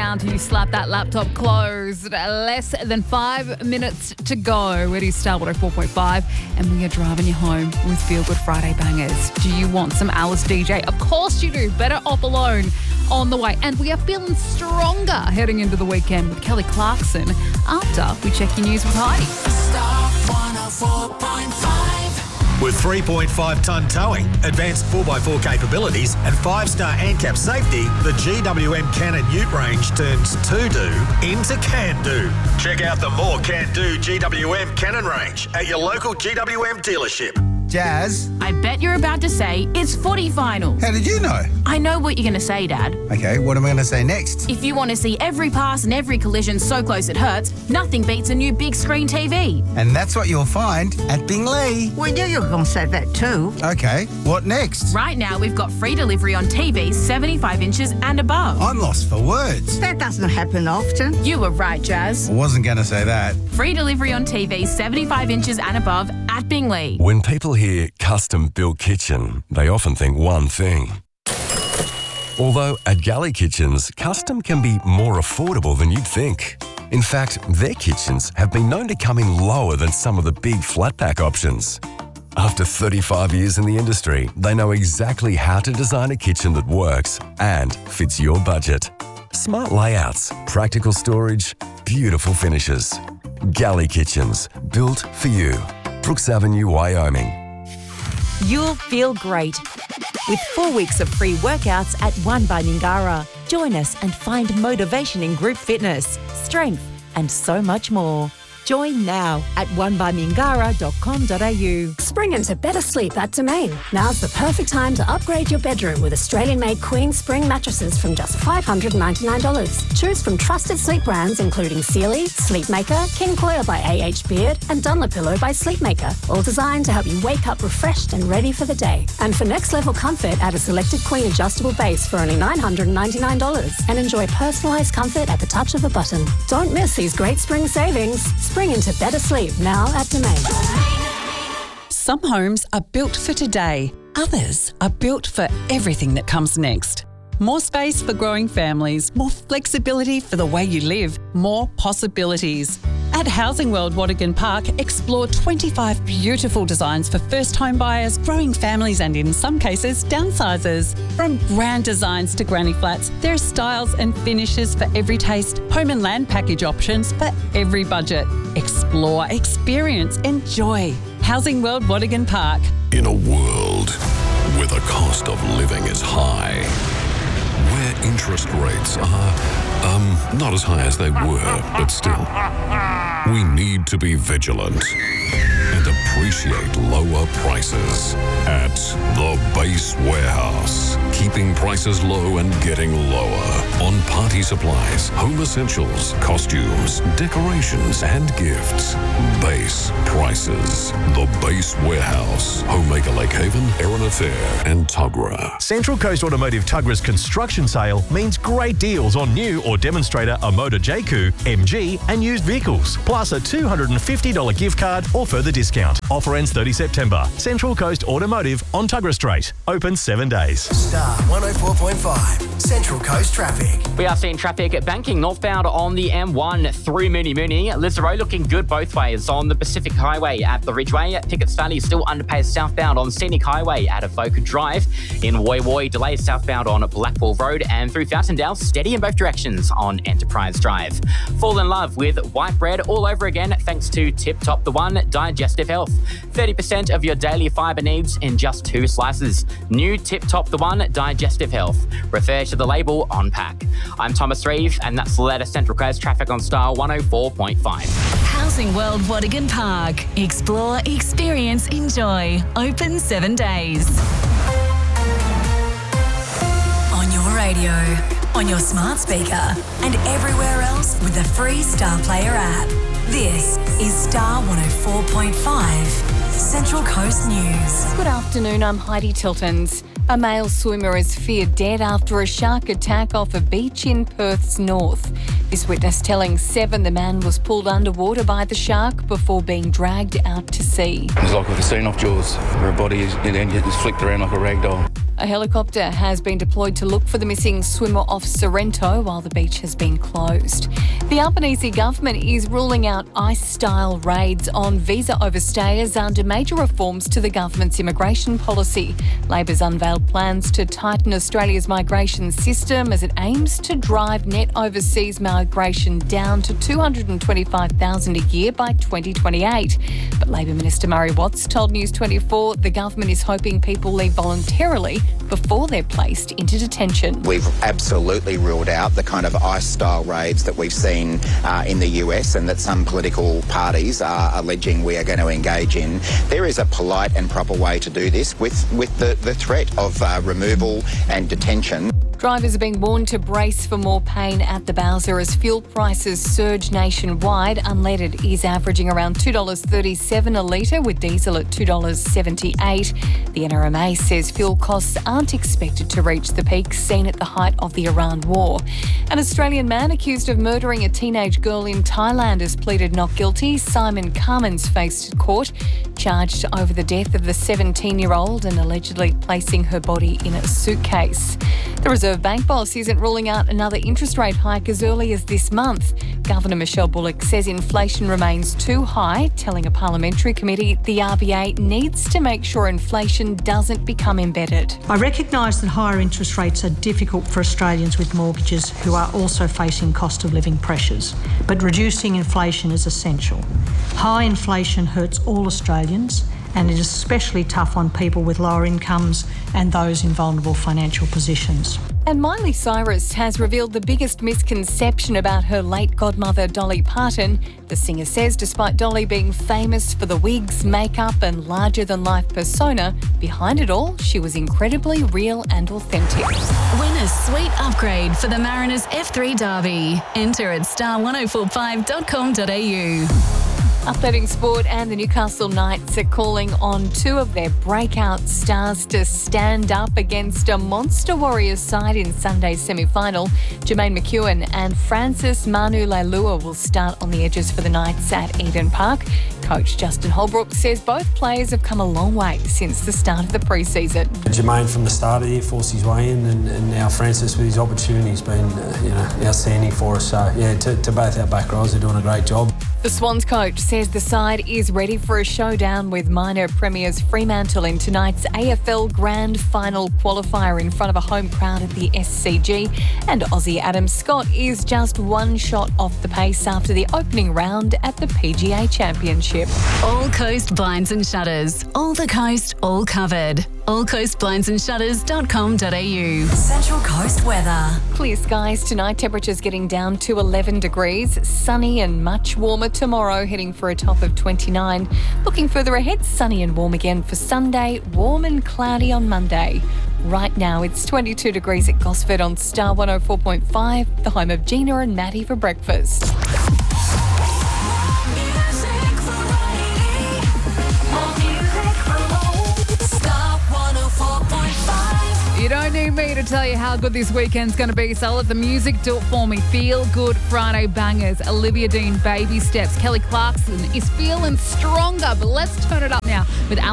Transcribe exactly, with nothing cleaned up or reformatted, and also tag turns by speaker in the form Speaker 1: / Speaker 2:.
Speaker 1: down till you slap that laptop closed. Less than five minutes to go. It is Star one oh four point five and we are driving you home with Feel Good Friday bangers. Do you want some Alice D J? Of course you do. Better Off Alone on the way. And we are feeling stronger heading into the weekend with Kelly Clarkson after we check your news with Heidi.
Speaker 2: Star one oh four point five.
Speaker 3: With three point five tonne towing, advanced four by four capabilities and five star ANCAP safety, the G W M Cannon Ute range turns to-do into can-do. Check out the more can-do G W M Cannon range at your local G W M dealership.
Speaker 4: Jazz.
Speaker 5: I bet you're about to say it's footy finals.
Speaker 4: How did you know?
Speaker 5: I know what you're going to say, Dad.
Speaker 4: Okay, what am I going to say next?
Speaker 5: If you want to see every pass and every collision so close it hurts, nothing beats a new big screen T V.
Speaker 4: And that's what you'll find at Bingley.
Speaker 6: We knew you were going to say that too.
Speaker 4: Okay, what next?
Speaker 5: Right now, we've got free delivery on T Vs seventy-five inches and above.
Speaker 4: I'm lost for words.
Speaker 6: That doesn't happen often.
Speaker 5: You were right, Jazz.
Speaker 4: I wasn't going to say that.
Speaker 5: Free delivery on T Vs seventy-five inches and above at Bingley.
Speaker 7: When people hear custom-built kitchen, they often think one thing. Although at Galley Kitchens, custom can be more affordable than you'd think. In fact, their kitchens have been known to come in lower than some of the big flat pack options. After thirty-five years in the industry, they know exactly how to design a kitchen that works and fits your budget. Smart layouts, practical storage, beautiful finishes. Galley Kitchens, built for you. Brooks Avenue, Wyoming.
Speaker 8: You'll feel great with four weeks of free workouts at One by Mingara. Join us and find motivation in group fitness, strength, and so much more. Join now at one by mingara dot com dot a u.
Speaker 9: Spring into better sleep at Domain. Now's the perfect time to upgrade your bedroom with Australian-made Queen Spring mattresses from just five hundred ninety-nine dollars. Choose from trusted sleep brands including Sealy, Sleepmaker, King Coil by A H Beard, and Dunlopillow by Sleepmaker, all designed to help you wake up refreshed and ready for the day. And for next-level comfort, add a selected Queen adjustable base for only nine hundred ninety-nine dollars and enjoy personalised comfort at the touch of a button. Don't miss these great spring savings. Spring into better sleep now at Domain.
Speaker 10: Some homes are built for today. Others are built for everything that comes next. More space for growing families, more flexibility for the way you live, more possibilities. At Housing World Watergan Park, explore twenty-five beautiful designs for first home buyers, growing families and in some cases, downsizers. From grand designs to granny flats, there are styles and finishes for every taste, home and land package options for every budget. Explore, experience, enjoy. Housing World Watergan Park.
Speaker 11: In a world where the cost of living is high, where interest rates are, um, not as high as they were, but still, we need to be vigilant and appreciate lower prices at The Base Warehouse. Keeping prices low and getting lower on party supplies, home essentials, costumes, decorations, and gifts. Base prices. The Base Warehouse. Homemaker Lake Haven, Erina Fair, and Tuggerah.
Speaker 12: Central Coast Automotive Tuggerah's construction sale means great deals on new or demonstrator Omoda J Q, M G, and used vehicles, plus a two hundred fifty dollars gift card or further discount. Offer ends thirtieth September. Central Coast Automotive on Tuggerah Street. Open seven days.
Speaker 2: Star one oh four point five, Central Coast traffic.
Speaker 13: We are seeing traffic at banking northbound on the M one through Mooney Mooney. Lisero looking good both ways on the Pacific Highway at the Ridgeway. Tickets Valley still underpaid southbound on Scenic Highway at Avoca Drive. In Woy Woy, delays southbound on Blackpool Road, and through Fountaindale, steady in both directions on Enterprise Drive. Fall in love with white bread all over again thanks to Tip Top the One Digestive Health. thirty percent of your daily fibre needs in just two slices. New Tip Top the One Digestive Health. Refer to the label on pack. I'm Thomas Reeve, and that's the latest Central Coast traffic on Star one oh four point five.
Speaker 14: Housing World Watergan Park. Explore, experience, enjoy. Open seven days. On your radio, on your smart speaker, and everywhere else with the free Star Player app. This is Star one oh four point five, Central Coast News.
Speaker 1: Good afternoon, I'm Heidi Tiltons. A male swimmer is feared dead after a shark attack off a beach in Perth's north. This witness telling Seven the man was pulled underwater by the shark before being dragged out to sea.
Speaker 15: It's like a scene off Jaws, where a body is, is flicked around like a rag doll. A helicopter has been deployed to look for the missing swimmer off Sorrento while the beach has been closed. The Albanese government is ruling out ICE-style raids on visa overstayers under major reforms to the government's immigration policy. Labor's unveiled plans to tighten Australia's migration system as it aims to drive net overseas migration down to two hundred twenty-five thousand a year by twenty twenty-eight. But Labor Minister Murray Watts told News twenty-four the government is hoping people leave voluntarily before they're placed into detention.
Speaker 16: We've absolutely ruled out the kind of ICE-style raids that we've seen uh, in the U S and that some political parties are alleging we are going to engage in. There is a polite and proper way to do this with, with the, the threat of uh, removal and detention.
Speaker 15: Drivers are being warned to brace for more pain at the Bowser as fuel prices surge nationwide. Unleaded is averaging around two dollars thirty-seven a litre, with diesel at two dollars seventy-eight. The N R M A says fuel costs aren't expected to reach the peak seen at the height of the Iran war. An Australian man accused of murdering a teenage girl in Thailand has pleaded not guilty. Simon Cummins faced court, charged over the death of the seventeen-year-old and allegedly placing her body in a suitcase. The Reserve Bank boss isn't ruling out another interest rate hike as early as this month. Governor Michelle Bullock says inflation remains too high, telling a parliamentary committee the R B A needs to make sure inflation doesn't become embedded.
Speaker 17: I recognise that higher interest rates are difficult for Australians with mortgages who are also facing cost of living pressures, but reducing inflation is essential. High inflation hurts all Australians, and it is especially tough on people with lower incomes and those in vulnerable financial positions.
Speaker 15: And Miley Cyrus has revealed the biggest misconception about her late godmother, Dolly Parton. The singer says despite Dolly being famous for the wigs, makeup and larger-than-life persona, behind it all, she was incredibly real and authentic.
Speaker 14: Win a sweet upgrade for the Mariners F three Derby. Enter at star ten forty-five dot com dot a u.
Speaker 15: Updating sport, and the Newcastle Knights are calling on two of their breakout stars to stand up against a monster Warriors side in Sunday's semi-final. Jermaine McEwen and Francis Manu Leilua will start on the edges for the Knights at Eden Park. Coach Justin Holbrook says both players have come a long way since the start of the pre-season.
Speaker 18: Jermaine from the start of the year forced his way in, and, and now Francis with his opportunity has been uh, you know, outstanding for us. So, yeah, to, to both our back rows, they're doing a great job.
Speaker 15: The Swans coach says the side is ready for a showdown with minor premiers Fremantle in tonight's A F L Grand Final qualifier in front of a home crowd at the S C G. And Aussie Adam Scott is just one shot off the pace after the opening round at the P G A Championship.
Speaker 14: All Coast Blinds and Shutters. All the coast, all covered. all coast blinds and shutters dot com dot a u. Central Coast weather.
Speaker 15: Clear skies tonight, temperatures getting down to eleven degrees. Sunny and much warmer tomorrow, heading for a top of twenty-nine. Looking further ahead, sunny and warm again for Sunday, warm and cloudy on Monday. Right now, it's twenty-two degrees at Gosford on Star one oh four point five, the home of Gina and Maddie for breakfast.
Speaker 1: You don't need me to tell you how good this weekend's going to be, so let the music do it for me. Feel Good Friday bangers. Olivia Dean, Baby Steps. Kelly Clarkson is feeling stronger, but let's turn it up now with